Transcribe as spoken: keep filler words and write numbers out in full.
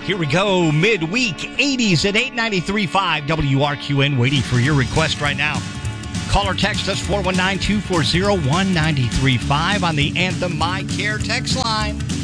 Here we go, midweek eighties at eight ninety-three point five W R Q N, waiting for your request right now. Call or text us four one nine, two four zero, one nine three five on the Anthem My Care text line.